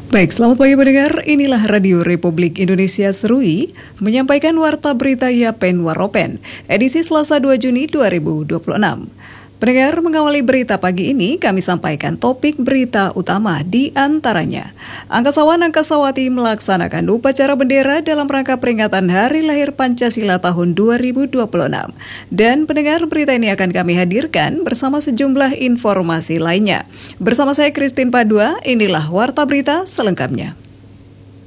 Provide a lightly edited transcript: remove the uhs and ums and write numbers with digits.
Baik, selamat pagi pendengar. Inilah Radio Republik Indonesia Serui menyampaikan Warta Berita Yapen Waropen, edisi Selasa 2 Juni 2026. Pendengar, mengawali berita pagi ini, kami sampaikan topik berita utama di antaranya. Angkasawan-Angkasawati melaksanakan upacara bendera dalam rangka peringatan Hari Lahir Pancasila tahun 2026. Dan pendengar, berita ini akan kami hadirkan bersama sejumlah informasi lainnya. Bersama saya Christine Padua, inilah Warta Berita selengkapnya.